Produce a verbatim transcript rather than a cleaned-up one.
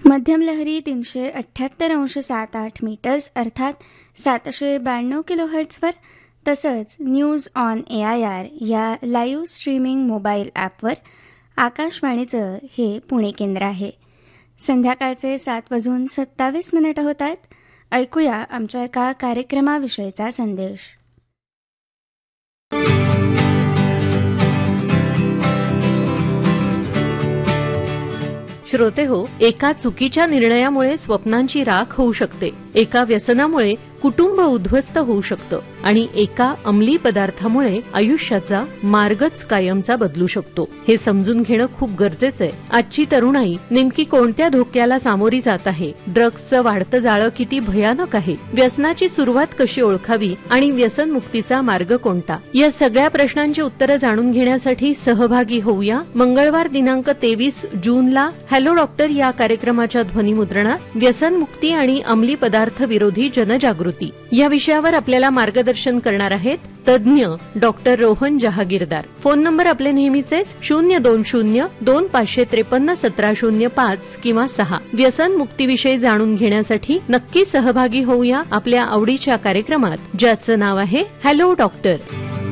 मध्यम लहरी तीनशे अठ्ठ्याहत्तर अंश सात आठ मीटर्स अर्थात सातशे ब्याण्णव किलोहर्ट्झवर, तसंच news on A I R या लाईव्ह स्ट्रीमिंग मोबाईल ॲपवर आकाशवाणीचं हे पुणे केंद्र आहे. संध्याकाळचे सात वाजून सत्तावीस मिनिटं होत आहेत. ऐकूया आमच्या एका कार्यक्रमाविषयीचा संदेश. श्रोते हो, एका चुकीच्या निर्णयामुळे स्वप्नांची राख होऊ शकते, एका व्यसनामुळे कुटुंब उद्ध्वस्त होऊ शकतं आणि एका अंमली पदार्थामुळे आयुष्याचा मार्गच कायमचा बदलू शकतो. हे समजून घेणं खूप गरजेचं आहे. आजची तरुणाई नेमकी कोणत्या धोक्याला सामोरी जात आहे? ड्रग्सचं वाढतं जाळं किती भयानक आहे? व्यसनाची सुरुवात कशी ओळखावी आणि व्यसनमुक्तीचा मार्ग कोणता? या सगळ्या प्रश्नांची उत्तरं जाणून घेण्यासाठी सहभागी होऊया मंगळवार दिनांक तेवीस जूनला हॅलो डॉक्टर या कार्यक्रमाच्या ध्वनिमुद्रणात व्यसनमुक्ती आणि अंमली पदार्थ विरोधी जनजागृती या विषयावर आपल्याला मार्गदर्शन करणार आहेत तज्ज्ञ doctor Rohan Jahagirdar. Phone number आपले नेहमीचेच शून्य दोन शून्य दोन पाचशे त्रेपन्न सतरा शून्य पाच किंवा सहा. व्यसन मुक्तीविषयी जाणून घेण्यासाठी नक्की सहभागी होऊया आपल्या आवडीच्या कार्यक्रमात, ज्याचं नाव आहे हॅलो डॉक्टर.